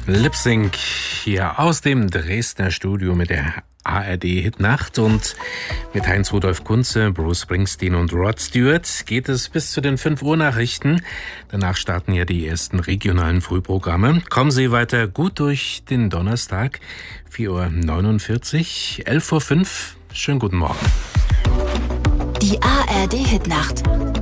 Lip Sync hier aus dem Dresdner Studio mit der ARD-Hitnacht und mit Heinz-Rudolf Kunze, Bruce Springsteen und Rod Stewart geht es bis zu den 5 Uhr Nachrichten. Danach starten ja die ersten regionalen Frühprogramme. Kommen Sie weiter gut durch den Donnerstag, 4:49 Uhr, 11:05 Schönen guten Morgen. Die ARD-Hitnacht.